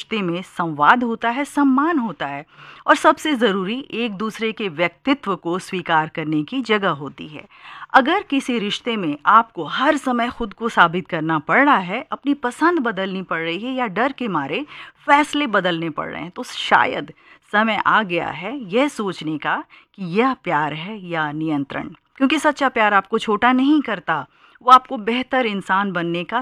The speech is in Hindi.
रिश्ते में संवाद होता है, सम्मान होता है और सबसे ज़रूरी एक दूसरे के व्यक्तित्व को स्वीकार करने की जगह होती है। अगर किसी रिश्ते में आपको हर समय खुद को साबित करना पड़ रहा है, अपनी पसंद बदलनी पड़ रही है या डर के मारे फैसले बदलने पड़ रहे हैं, तो शायद समय आ गया है यह सोचने का कि यह प्यार है या नियंत्रण। क्योंकि सच्चा प्यार आपको छोटा नहीं करता, वो आपको बेहतर इंसान बनने का